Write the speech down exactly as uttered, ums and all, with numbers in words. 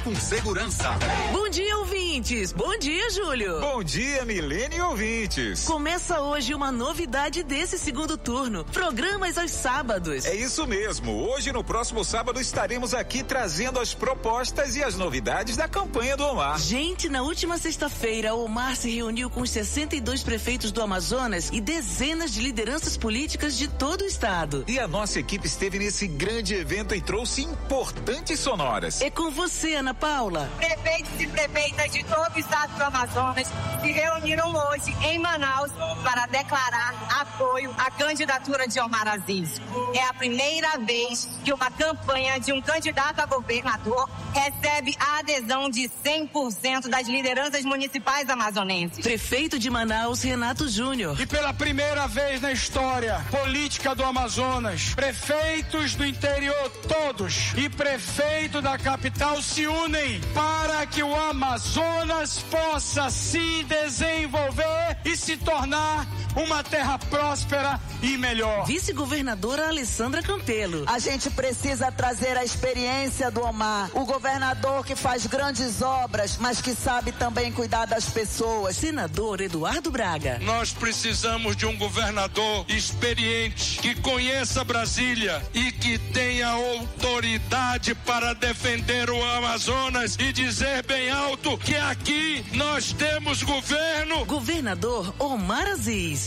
com segurança. Bom dia, ouvintes. Bom dia, Júlio. Bom dia, Milene e ouvintes. Começa hoje uma novidade desse segundo turno. Programas aos sábados. É isso mesmo. Hoje, no próximo sábado, estaremos aqui trazendo as propostas e as novidades da campanha do Omar. Gente, na última sexta-feira, o Omar se reuniu com os sessenta e dois prefeitos do Amazonas e dezenas de lideranças políticas de todo o estado. E a nossa equipe esteve nesse grande evento e trouxe importantes sonoras. É com você, Ana Paula. Prefeitos e prefeitas de todo o estado do Amazonas se reuniram hoje em Manaus para declarar apoio à candidatura de Omar Aziz. É a primeira vez que uma campanha de um candidato a governador recebe a adesão de cem por cento das lideranças municipais amazonenses. Prefeito de Manaus, Renato Júnior. E pela primeira vez na história política do Amazonas, prefeitos do interior todos e prefeito da capital se unem para que o Amazonas possa se desenvolver e se tornar uma terra próspera e melhor. Vice-governadora Alessandra Campelo. A gente precisa trazer a experiência do Omar, o governador que faz grandes obras, mas que sabe também cuidar das pessoas. Senador Eduardo Braga. Nós precisamos de um governador experiente, que conheça Brasília e que tenha autoridade para defender o Amazonas e dizer bem alto que aqui nós temos governo. Governador Omar Aziz.